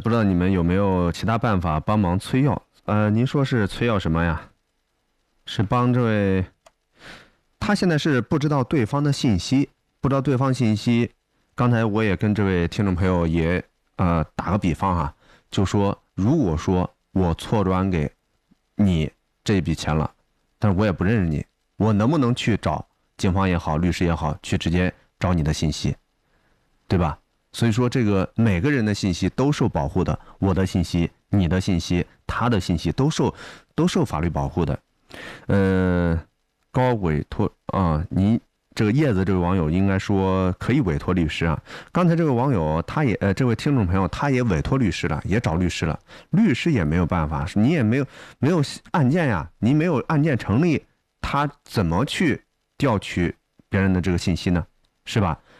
不知道你们有没有其他办法帮忙催要？您说是催要什么呀？是帮这位，他现在是不知道对方的信息，不知道对方信息。刚才我也跟这位听众朋友也打个比方哈，就说如果说我错转给你这笔钱了，但是我也不认识你，我能不能去找警方也好，律师也好，去直接找你的信息，对吧？所以说这个每个人的信息都受保护的，我的信息、你的信息、他的信息都受法律保护的。高委托啊，你这个叶子这位网友应该说可以委托律师啊。刚才这个网友他也这位听众朋友他也委托律师了，也找律师了，律师也没有办法，你也没有案件呀，你没有案件成立，他怎么去调取别人的这个信息呢？是吧？